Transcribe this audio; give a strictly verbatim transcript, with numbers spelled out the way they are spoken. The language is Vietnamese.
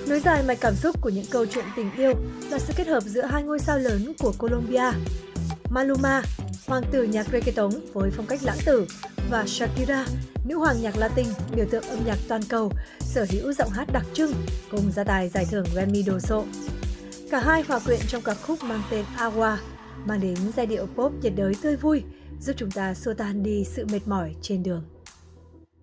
Nối dài mạch cảm xúc của những câu chuyện tình yêu là sự kết hợp giữa hai ngôi sao lớn của Colombia, Maluma, hoàng tử nhạc reggaeton với phong cách lãng tử, và Shakira, nữ hoàng nhạc Latin, biểu tượng âm nhạc toàn cầu, sở hữu giọng hát đặc trưng, cùng gia tài giải thưởng Grammy đồ sộ. Cả hai hòa quyện trong ca khúc mang tên Agua, mang đến giai điệu pop nhiệt đới tươi vui, giúp chúng ta xua tan đi sự mệt mỏi trên đường.